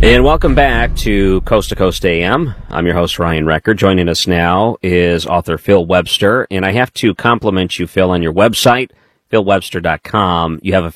And welcome back to Coast AM. I'm your host, Ryan Recker. Joining us now is author Phil Webster. And I have to compliment you, Phil, on your website, philwebster.com. You have a